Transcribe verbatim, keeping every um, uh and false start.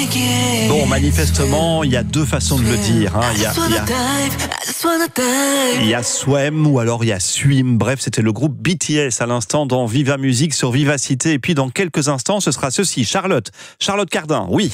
Bon, manifestement, il y a deux façons de le dire. Hein. Il y a, il y a, il y a Swem ou alors il y a Swim. Bref, c'était le groupe B T S à l'instant dans Viva Musique sur Vivacité. Et puis dans quelques instants, ce sera ceci. Charlotte, Charlotte Cardin, oui.